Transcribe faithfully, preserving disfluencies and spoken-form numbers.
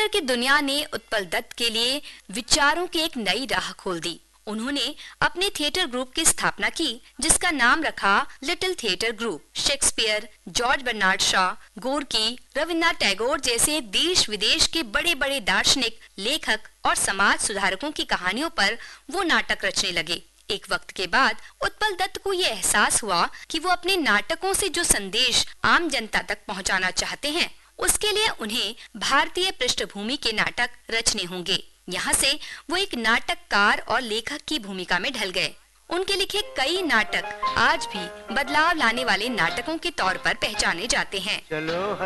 Theatre की दुनिया ने उत्पल दत्त के लिए विचारों की एक नई राह खोल दी। उन्होंने अपने थिएटर ग्रुप की स्थापना की, जिसका नाम रखा little theatre group. Shakespeare, George Bernard Shaw, Gorky, Rabindranath Tagore जैसे देश विदेश के बड़े बड़े दार्शनिक, लेखक और समाज सुधारकों की कहानियों पर वो नाटक रचने लगे। एक वक्त के बाद उत्पल दत्त को ये एहसास हुआ कि वो अपने नाटकों से जो संदेश आम जनता तक पहुंचाना चाहते हैं, उसके लिए उन्हें भारतीय पृष्ठभूमि के नाटक रचने होंगे। यहाँ से वो एक नाटककार और लेखक की भूमिका में ढल गए। उनके लिखे कई नाटक आज भी बदलाव लाने वाले नाटकों के तौर पर पहचाने जाते हैं। चलो